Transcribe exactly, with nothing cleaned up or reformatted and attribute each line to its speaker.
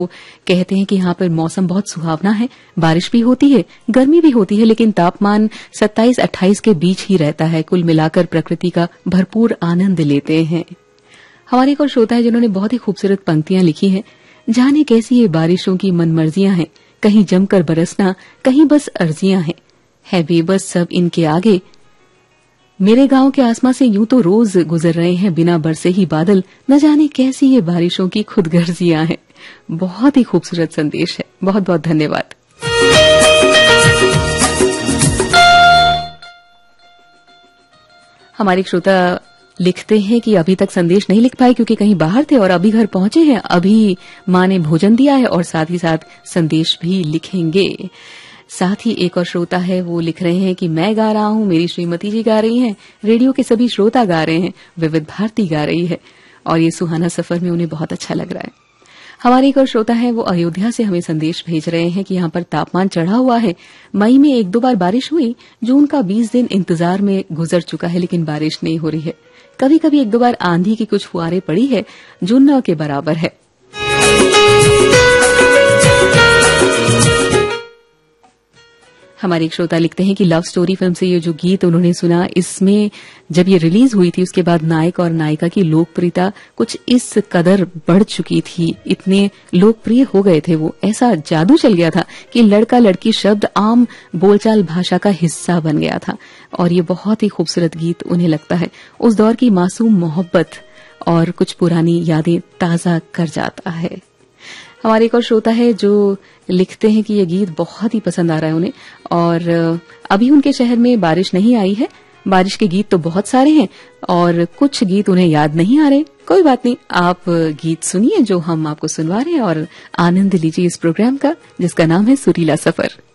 Speaker 1: कहते हैं कि यहाँ पर मौसम बहुत सुहावना है, बारिश भी होती है, गर्मी भी होती है, लेकिन तापमान सत्ताईस अट्ठाईस के बीच ही रहता है। कुल मिलाकर प्रकृति का भरपूर आनंद लेते हैं। हमारे एक और श्रोता है जिन्होंने बहुत ही खूबसूरत पंक्तियां लिखी हैं। जाने कैसी ये बारिशों की मनमर्जियां हैं, कहीं जमकर बरसना, कहीं बस अर्जियां हैं, है बेबस सब इनके आगे। मेरे गांव के आसमां से यूं तो रोज गुजर रहे हैं बिना बरसे ही बादल, न जाने कैसी ये बारिशों की खुदगर्जियां हैं। बहुत ही खूबसूरत संदेश है, बहुत बहुत धन्यवाद। हमारे श्रोता लिखते हैं कि अभी तक संदेश नहीं लिख पाए क्योंकि कहीं बाहर थे और अभी घर पहुंचे हैं। अभी मां ने भोजन दिया है और साथ ही साथ संदेश भी लिखेंगे। साथ ही एक और श्रोता है, वो लिख रहे हैं कि मैं गा रहा हूं, मेरी श्रीमती जी गा रही हैं, रेडियो के सभी श्रोता गा रहे हैं, विविध भारती गा रही है और ये सुहाना सफर में उन्हें बहुत अच्छा लग रहा है। हमारे एक और श्रोता है, वो अयोध्या से हमें संदेश भेज रहे हैं कि यहाँ पर तापमान चढ़ा हुआ है। मई में एक दो बार बारिश हुई, जून का बीस दिन इंतजार में गुजर चुका है, लेकिन बारिश नहीं हो रही है। कभी कभी एक दो बार आंधी की कुछ फुहारें पड़ी है, जो न के बराबर है। हमारे एक श्रोता लिखते हैं कि लव स्टोरी फिल्म से ये जो गीत उन्होंने सुना, इसमें जब ये रिलीज हुई थी उसके बाद नायक और नायिका की लोकप्रियता कुछ इस कदर बढ़ चुकी थी, इतने लोकप्रिय हो गए थे वो, ऐसा जादू चल गया था कि लड़का लड़की शब्द आम बोलचाल भाषा का हिस्सा बन गया था। और ये बहुत ही खूबसूरत गीत उन्हें लगता है उस दौर की मासूम मोहब्बत और कुछ पुरानी यादें ताजा कर जाता है। हमारे एक और श्रोता है जो लिखते हैं कि ये गीत बहुत ही पसंद आ रहा है उन्हें और अभी उनके शहर में बारिश नहीं आई है। बारिश के गीत तो बहुत सारे हैं और कुछ गीत उन्हें याद नहीं आ रहे। कोई बात नहीं, आप गीत सुनिए जो हम आपको सुनवा रहे हैं और आनंद लीजिए इस प्रोग्राम का जिसका नाम है सुरीला सफर।